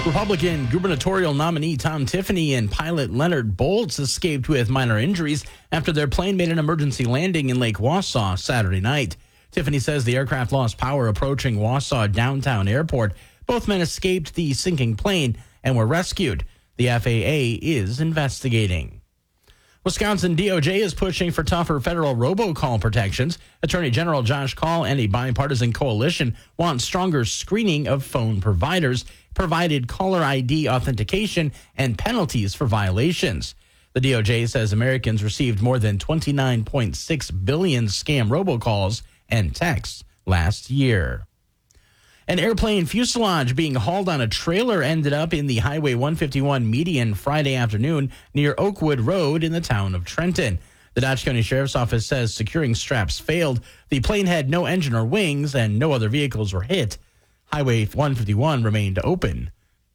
Republican gubernatorial nominee Tom Tiffany and pilot Leonard Boltz escaped with minor injuries after their plane made an emergency landing in Lake Wausau Saturday night. Tiffany says the aircraft lost power approaching Wausau downtown airport. Both men escaped the sinking plane and were rescued. The FAA is investigating. Wisconsin DOJ is pushing for tougher federal robocall protections. Attorney General Josh Kaul and a bipartisan coalition want stronger screening of phone providers, provided caller ID authentication, and penalties for violations. The DOJ says Americans received more than 29.6 billion scam robocalls and texts last year. An airplane fuselage being hauled on a trailer ended up in the Highway 151 median Friday afternoon near Oakwood Road in the town of Trenton. The Dodge County Sheriff's Office says securing straps failed. The plane had no engine or wings, and no other vehicles were hit. Highway 151 remained open.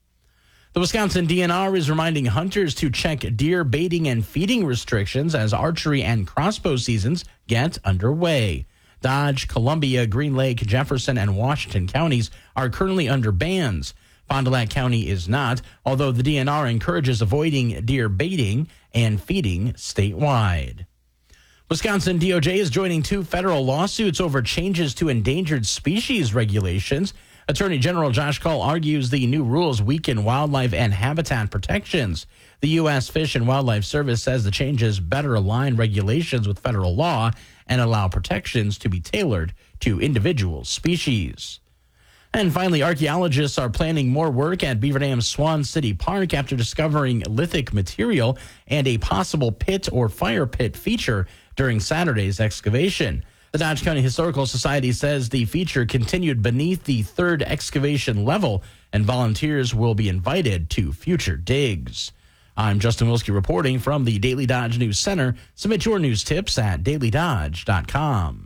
The Wisconsin DNR is reminding hunters to check deer baiting and feeding restrictions as archery and crossbow seasons get underway. Dodge, Columbia, Green Lake, Jefferson, and Washington counties are currently under bans. Fond du Lac County is not, although the DNR encourages avoiding deer baiting and feeding statewide. Wisconsin DOJ is joining two federal lawsuits over changes to endangered species regulations. Attorney General Josh Kaul argues the new rules weaken wildlife and habitat protections. The U.S. Fish and Wildlife Service says the changes better align regulations with federal law and allow protections to be tailored to individual species. And finally, archaeologists are planning more work at Beaver Dam's Swan City Park after discovering lithic material and a possible pit or fire pit feature during Saturday's excavation. The Dodge County Historical Society says the feature continued beneath the third excavation level, and volunteers will be invited to future digs. I'm Justin Wilski reporting from the Daily Dodge News Center. Submit your news tips at dailydodge.com.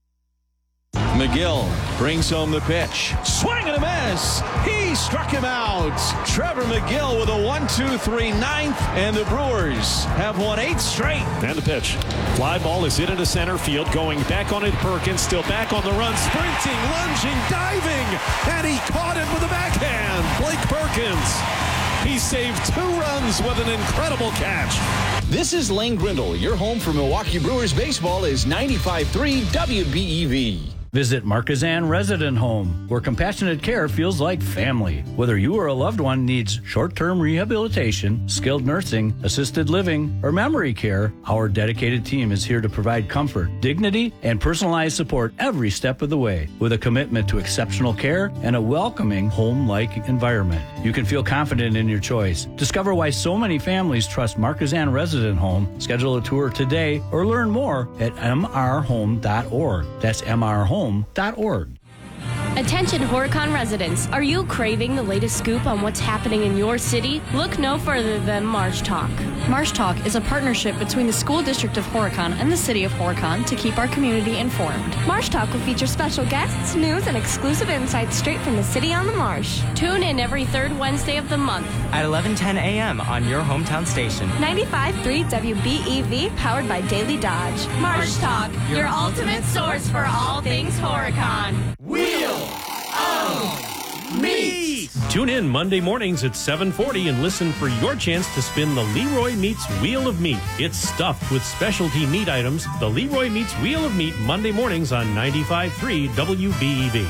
McGill brings home the pitch. Swing and a miss. He struck him out. Trevor McGill with a 1-2-3 ninth, and the Brewers have won 8 straight. And the pitch. Fly ball is hit into center field. Going back on it, Perkins still back on the run. Sprinting, lunging, diving, and he caught it with a backhand. Blake Perkins. He saved 2 runs with an incredible catch. This is Lane Grindle. Your home for Milwaukee Brewers baseball is 95.3 WBEV. Visit Marquezan Resident Home, where compassionate care feels like family. Whether you or a loved one needs short-term rehabilitation, skilled nursing, assisted living, or memory care, our dedicated team is here to provide comfort, dignity, and personalized support every step of the way, with a commitment to exceptional care and a welcoming, home-like environment. You can feel confident in your choice. Discover why so many families trust Marquezan Resident Home. Schedule a tour today or learn more at mrhome.org. That's mrhome.org. Attention Horicon residents, are you craving the latest scoop on what's happening in your city? Look no further than Marsh Talk. Marsh Talk is a partnership between the School District of Horicon and the City of Horicon to keep our community informed. Marsh Talk will feature special guests, news, and exclusive insights straight from the city on the Marsh. Tune in every third Wednesday of the month at 11:10 a.m. on your hometown station. 95.3 WBEV, powered by Daily Dodge. Marsh Talk, your ultimate source for all things Horicon. Wheel of Meat. Tune in Monday mornings at 7:40 and listen for your chance to spin the Leroy Meats Wheel of Meat. It's stuffed with specialty meat items. The Leroy Meats Wheel of Meat, Monday mornings on 95.3 WBEV.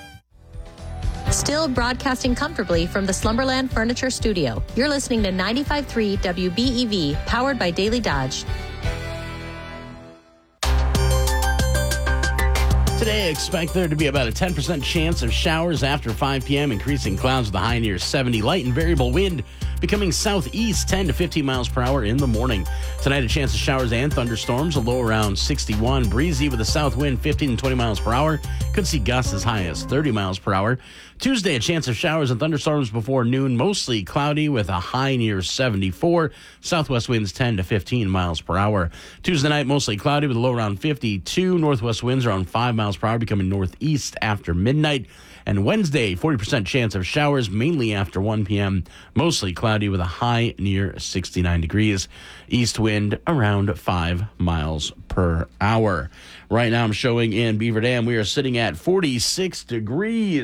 Still broadcasting comfortably from the Slumberland Furniture Studio. You're listening to 95.3 WBEV, powered by Daily Dodge. Today, expect there to be about a 10% chance of showers after 5 p.m., increasing clouds with a high near 70, light and variable wind becoming southeast 10 to 15 miles per hour in the morning. Tonight, a chance of showers and thunderstorms, a low around 61, breezy with a south wind 15 to 20 miles per hour. Could see gusts as high as 30 miles per hour. Tuesday, a chance of showers and thunderstorms before noon, mostly cloudy with a high near 74. Southwest winds 10 to 15 miles per hour. Tuesday night, mostly cloudy with a low around 52. Northwest winds around 5 miles per hour, becoming northeast after midnight. And Wednesday, 40% chance of showers, mainly after 1 p.m. Mostly cloudy with a high near 69 degrees. East wind around 5 miles per hour. Right now I'm showing in Beaver Dam. We are sitting at 46 degrees.